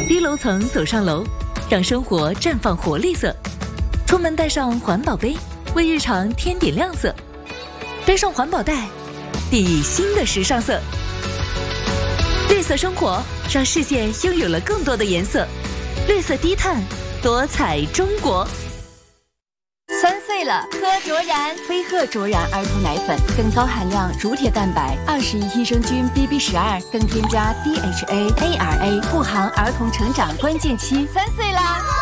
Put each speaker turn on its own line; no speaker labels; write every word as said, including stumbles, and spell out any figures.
低楼层走上楼，让生活绽放活力色。出门带上环保杯，为日常添点亮色。背上环保袋，砥砺新的时尚色。绿色生活，让世界拥有了更多的颜色。绿色低碳，多彩中国。
三岁了，喝卓然飞鹤卓然儿童奶粉，更高含量乳铁蛋白，二十亿益生菌 B B 十二，更添加 D H A A R A， 护航儿童成长关键期。三岁啦！